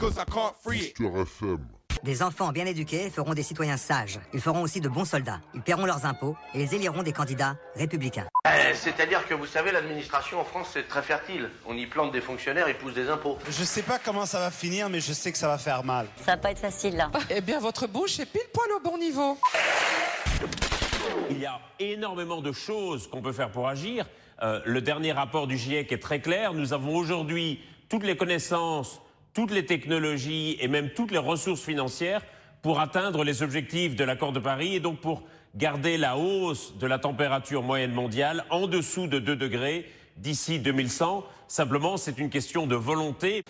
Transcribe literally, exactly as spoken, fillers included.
Des enfants bien éduqués feront des citoyens sages. Ils feront aussi de bons soldats. Ils paieront leurs impôts et ils éliront des candidats républicains. Euh, C'est-à-dire que vous savez, l'administration en France, c'est très fertile. On y plante des fonctionnaires, ils poussent des impôts. Je sais pas comment ça va finir, mais je sais que ça va faire mal. Ça va pas être facile, là. Eh bien, votre bouche est pile poil au bon niveau. Il y a énormément de choses qu'on peut faire pour agir. Euh, le dernier rapport du GIEC est très clair. Nous avons aujourd'hui toutes les connaissances, toutes les technologies et même toutes les ressources financières pour atteindre les objectifs de l'accord de Paris et donc pour garder la hausse de la température moyenne mondiale en dessous de deux degrés d'ici deux mille cent. Simplement, c'est une question de volonté.